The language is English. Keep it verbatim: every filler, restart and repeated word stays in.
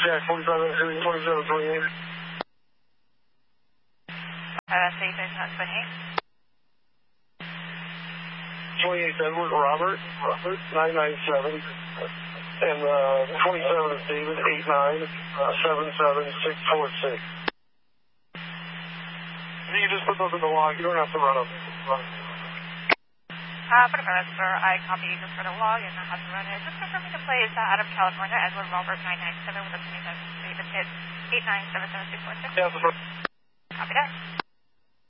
Jack forty-seven, twenty-seven, twenty-eight. Uh, say that's twenty-eight. twenty-eight Edward Robert, Robert, nine nine seven. And uh, twenty-seven is David, eight nine, seven seven six four six. You can just put those in the log. You don't have to run them. Run them. Uh, for the minute, sir, I copy you for the log and I have to run it. Just confirming the play is uh, Adam, California, Edward Robert nine nine seven with a twenty-seven David hit eight nine seven seven six four six. Yeah, that's right. Copy that.